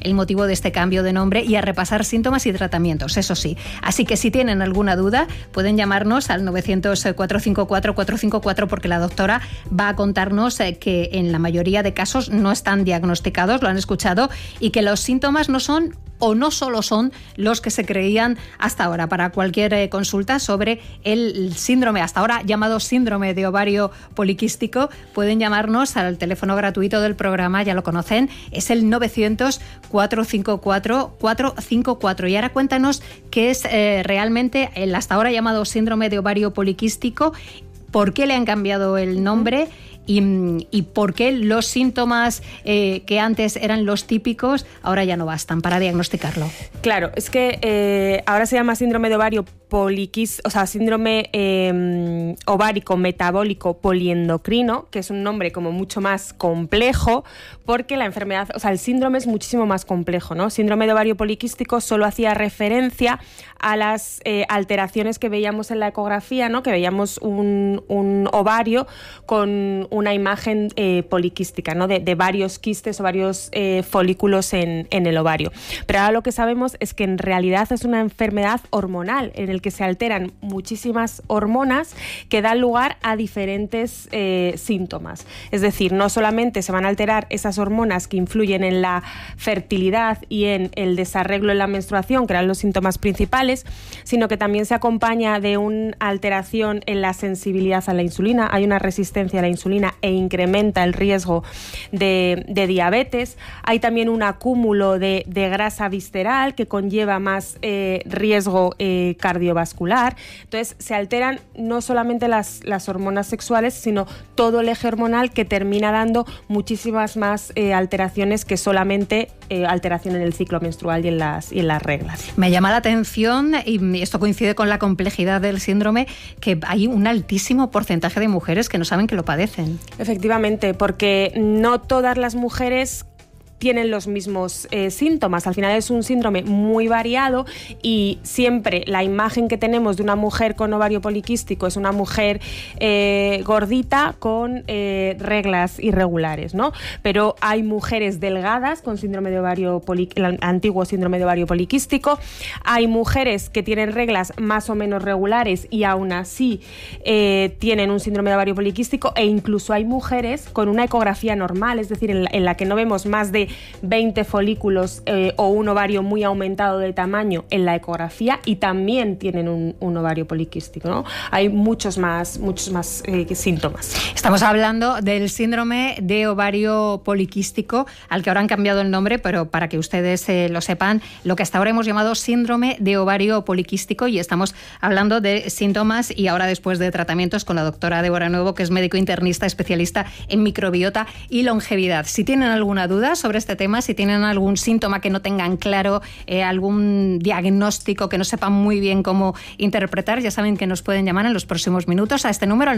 el motivo de este cambio de nombre y a repasar síntomas y tratamientos, eso sí. Así que si tienen alguna duda, pueden llamarnos al 900-454-454 porque la doctora va a contarnos que en la mayoría de casos no están diagnosticados, lo han escuchado, y que los síntomas no son o no solo son los que se creían hasta ahora. Para cualquier consulta sobre el síndrome, hasta ahora llamado síndrome de ovario poliquístico, pueden llamarnos al teléfono gratuito del programa, ya lo conocen, es el 900-454-454. Y ahora cuéntanos qué es realmente el hasta ahora llamado síndrome de ovario poliquístico, por qué le han cambiado el nombre y por qué los síntomas que antes eran los típicos ahora ya no bastan para diagnosticarlo. Claro, es que ahora se llama síndrome de ovario poliquístico, o sea, síndrome ovárico metabólico poliendocrino, que es un nombre como mucho más complejo, porque la enfermedad, o sea, el síndrome es muchísimo más complejo, ¿no? Síndrome de ovario poliquístico solo hacía referencia a las alteraciones que veíamos en la ecografía, ¿no? Que veíamos un ovario con una imagen poliquística, ¿no? De varios quistes o varios folículos en el ovario. Pero ahora lo que sabemos es que en realidad es una enfermedad hormonal en el que se alteran muchísimas hormonas que dan lugar a diferentes síntomas. Es decir, no solamente se van a alterar esas hormonas que influyen en la fertilidad y en el desarreglo en la menstruación, que eran los síntomas principales, sino que también se acompaña de una alteración en la sensibilidad a la insulina. Hay una resistencia a la insulina e incrementa el riesgo de diabetes. Hay también un acúmulo de grasa visceral que conlleva más riesgo cardiovascular. Entonces se alteran no solamente las hormonas sexuales, sino todo el eje hormonal, que termina dando muchísimas más alteraciones que solamente alteración en el ciclo menstrual y en las reglas. Me llama la atención, y esto coincide con la complejidad del síndrome, que hay un altísimo porcentaje de mujeres que no saben que lo padecen. Efectivamente, porque no todas las mujeres tienen los mismos síntomas. Al final es un síndrome muy variado y siempre la imagen que tenemos de una mujer con ovario poliquístico es una mujer gordita con reglas irregulares, ¿no? Pero hay mujeres delgadas con síndrome de ovario el antiguo síndrome de ovario poliquístico, hay mujeres que tienen reglas más o menos regulares y aún así tienen un síndrome de ovario poliquístico, e incluso hay mujeres con una ecografía normal, es decir, en la que no vemos más de 20 folículos o un ovario muy aumentado de tamaño en la ecografía, y también tienen un ovario poliquístico, ¿no? Hay muchos más síntomas. Estamos hablando del síndrome de ovario poliquístico, al que ahora han cambiado el nombre, pero para que ustedes lo sepan, lo que hasta ahora hemos llamado síndrome de ovario poliquístico, y estamos hablando de síntomas y ahora después de tratamientos con la doctora Débora Nuevo, que es médico internista especialista en microbiota y longevidad. Si tienen alguna duda sobre este tema, si tienen algún síntoma que no tengan claro, algún diagnóstico que no sepan muy bien cómo interpretar, ya saben que nos pueden llamar en los próximos minutos a este número, al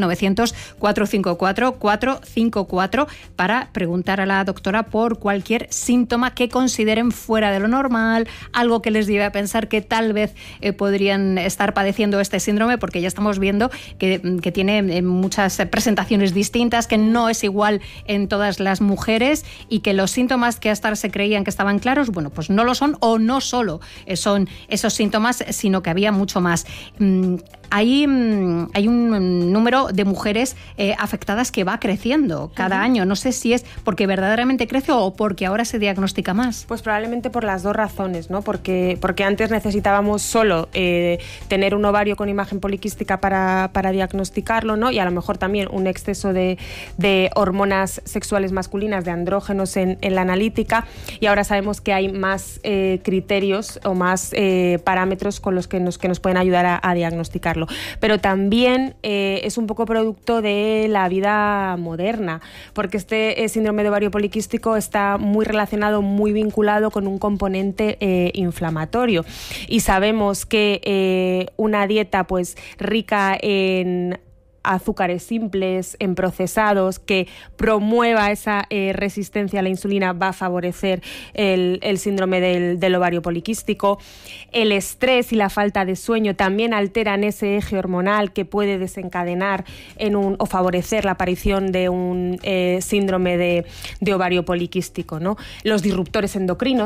900-454-454, para preguntar a la doctora por cualquier síntoma que consideren fuera de lo normal, algo que les lleve a pensar que tal vez podrían estar padeciendo este síndrome, porque ya estamos viendo que tiene muchas presentaciones distintas, que no es igual en todas las mujeres, y que los síntomas que hasta ahora se creían que estaban claros, bueno, pues no lo son, o no solo son esos síntomas, sino que había mucho más. Hay un número de mujeres afectadas que va creciendo cada año. No sé si es porque verdaderamente crece o porque ahora se diagnostica más. Pues probablemente por las dos razones, ¿no? Porque antes necesitábamos solo tener un ovario con imagen poliquística para diagnosticarlo, ¿no? Y a lo mejor también un exceso de hormonas sexuales masculinas, de andrógenos en la analítica, y ahora sabemos que hay más criterios o más parámetros con los que nos pueden ayudar a diagnosticarlo. Pero también es un poco producto de la vida moderna, porque este síndrome de ovario poliquístico está muy relacionado, muy vinculado con un componente inflamatorio, y sabemos que una dieta pues rica en azúcares simples, en procesados, que promueva esa resistencia a la insulina, va a favorecer el síndrome del ovario poliquístico. El estrés y la falta de sueño también alteran ese eje hormonal, que puede desencadenar o favorecer la aparición de un síndrome de ovario poliquístico, ¿no? Los disruptores endocrinos